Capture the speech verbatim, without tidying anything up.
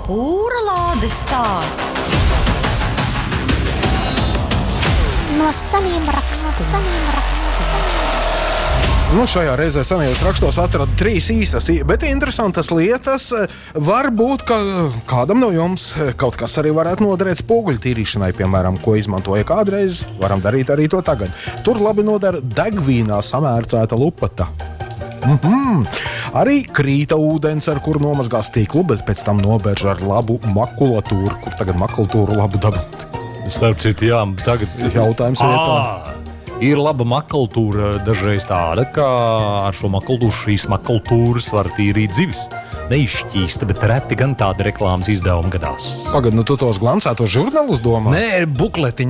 Pūra lādes stāsts. No seniem rakstiem. No seniem rakstiem. Nu, šajā reizē senajos rakstos atradu trīs īstas, bet interesantas lietas. Varbūt, ka kādam no jums kaut kas arī varētu noderēt spoguļu tīrīšanai, piemēram, ko izmantoja kādreiz, varam darīt arī to tagad. Tur labi nodara degvīnā samērcēta lupata. Mm-hmm. Arī krīta ūdens, ar kuru nomazgā stīklu, bet pēc tam noberž ar labu makulatūru, kur tagad makulatūru labu dabūt. Starp citu, jā, tagad jautājums vietā. Ir laba makultūra dažreiz tāda, ka ar šo makultūru šīs makultūras var tīrīt zivis. Neizšķīsta, bet reti gan tāda reklāmas izdevuma gadās. Pagad, nu tu tos glancētos žurnālus domā? Nē, bukletiņi.